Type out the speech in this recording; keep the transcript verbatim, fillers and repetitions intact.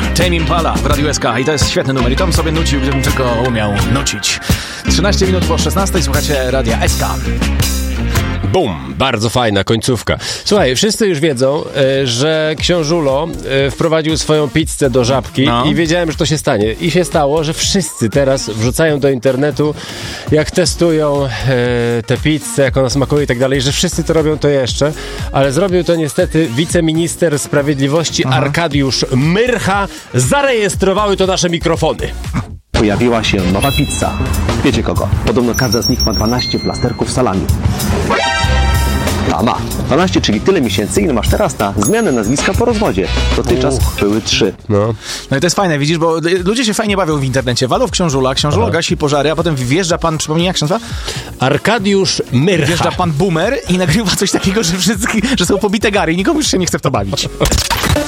Tame Impala w Radiu S K i to jest świetny numer i to bym sobie nucił, gdybym tylko umiał nucić. trzynaście minut po szesnastej słuchacie Radia S K. Bum, bardzo fajna końcówka. Słuchaj, wszyscy już wiedzą, e, że Książulo e, wprowadził swoją pizzę do Żabki no. i wiedziałem, że to się stanie. I się stało, że wszyscy teraz wrzucają do internetu, jak testują e, tę pizzę, jak ona smakuje i tak dalej, że wszyscy to robią to jeszcze, ale zrobił to niestety wiceminister sprawiedliwości Aha. Arkadiusz Myrcha. Zarejestrowały to nasze mikrofony. Pojawiła się nowa pizza. Wiecie kogo? Podobno każda z nich ma dwanaście plasterków salami. Ta ma. dwanaście, czyli tyle miesięcy, ile masz teraz na zmianę nazwiska po rozwodzie. Dotychczas Uch. były trzy. No. no i to jest fajne, widzisz, bo ludzie się fajnie bawią w internecie. Walą w Książula, Książula Aha. gasi pożary, a potem wjeżdża pan, przypomnij jak się nazywa? Arkadiusz Myrcha. Wjeżdża pan Boomer i nagrywa coś takiego, że wszystkie, że są pobite gary i nikomu już się nie chce w to bawić.